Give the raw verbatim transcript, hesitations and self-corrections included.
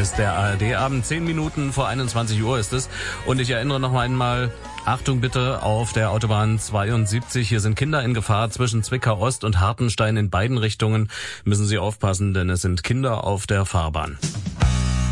ist der A R D-Abend. Zehn Minuten vor einundzwanzig Uhr ist es. Und ich erinnere noch einmal, Achtung bitte, auf der Autobahn zweiundsiebzig. Hier sind Kinder in Gefahr. Zwischen Zwickau Ost und Hartenstein in beiden Richtungen müssen Sie aufpassen, denn es sind Kinder auf der Fahrbahn.